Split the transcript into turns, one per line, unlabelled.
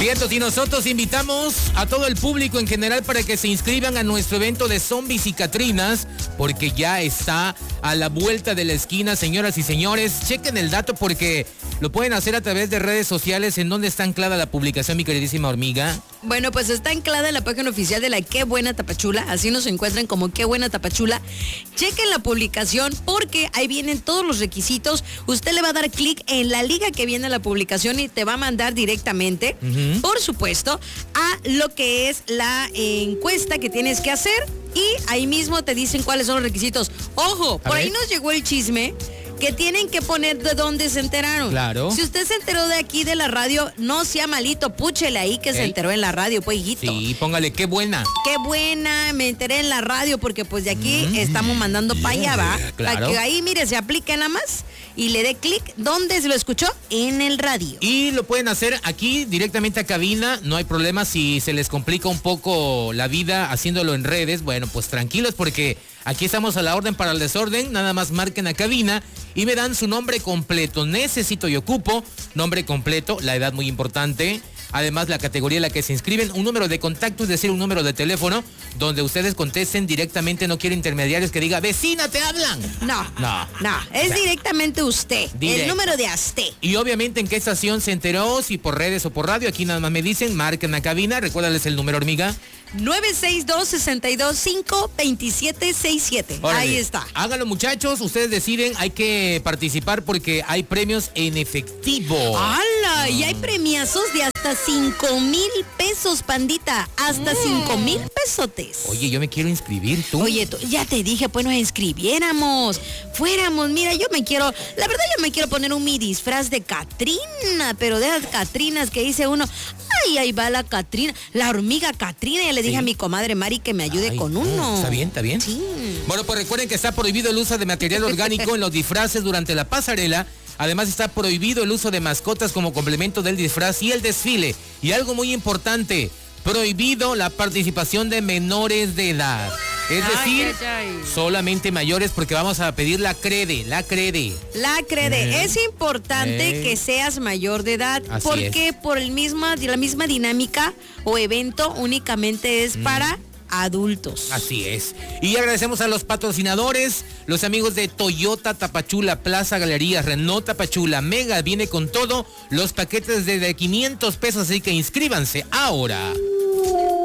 Vientos, y nosotros invitamos a todo el público en general para que se inscriban a nuestro evento de zombies y catrinas, porque ya está a la vuelta de la esquina, señoras y señores. Chequen el dato porque lo pueden hacer a través de redes sociales. ¿En dónde está anclada la publicación, mi queridísima hormiga?
Bueno, pues está anclada en la página oficial de la Qué Buena Tapachula, así nos encuentran como Qué Buena Tapachula. Chequen la publicación porque ahí vienen todos los requisitos. Usted le va a dar clic en la liga que viene en la publicación y te va a mandar directamente, por supuesto, a lo que es la encuesta que tienes que hacer y ahí mismo te dicen cuáles son los requisitos. Ojo, por ahí nos llegó el chisme que tienen que poner de dónde se enteraron.
Claro.
Si usted se enteró de aquí de la radio, no sea malito, púchele ahí que se enteró en la radio, pues, hijito.
Sí, póngale, qué buena.
Qué buena, me enteré en la radio, porque pues de aquí estamos mandando para allá, ¿va?
Claro.
Para que ahí, mire, se aplique nada más y le dé clic. ¿Dónde se lo escuchó? En el radio.
Y lo pueden hacer aquí directamente a cabina, no hay problema. Si se les complica un poco la vida haciéndolo en redes, bueno, pues tranquilos porque aquí estamos a la orden para el desorden. Nada más marquen a cabina y me dan su nombre completo. Necesito y ocupo nombre completo, la edad muy importante. Además, la categoría en la que se inscriben, un número de contacto, es decir, un número de teléfono, donde ustedes contesten directamente, no quiero intermediarios que diga, vecina, ¿te hablan?
No, es directamente usted, el número de usted.
Y obviamente en qué estación se enteró, si por redes o por radio, aquí nada más me dicen, marquen a cabina, recuérdales el número, hormiga.
962-625-2767. Ahí está.
Háganlo, muchachos, ustedes deciden, hay que participar porque hay premios en efectivo.
¡Hala! Y hay premiazos de hasta 5,000 pesos, pandita. Hasta 5,000 pesotes.
Oye, yo me quiero inscribir, ¿tú?
Oye, ya te dije, pues nos inscribiéramos. Fuéramos, mira, la verdad yo me quiero poner mi disfraz de Catrina, pero de las Catrinas que dice uno, ay, ahí va la Catrina, la hormiga Catrina. Ya le dije a mi comadre Mari que me ayude con uno.
Está bien, está bien.
Sí.
Bueno, pues recuerden que está prohibido el uso de material orgánico en los disfraces durante la pasarela. Además está prohibido el uso de mascotas como complemento del disfraz y el desfile. Y algo muy importante, prohibido la participación de menores de edad. Es decir, solamente mayores porque vamos a pedir la crede. Es importante
que seas mayor de edad.
Así
porque por la misma dinámica o evento únicamente es para adultos.
Así es. Y agradecemos a los patrocinadores, los amigos de Toyota Tapachula, Plaza Galerías, Renault Tapachula, Mega viene con todo, los paquetes de 500 pesos, así que inscríbanse ahora.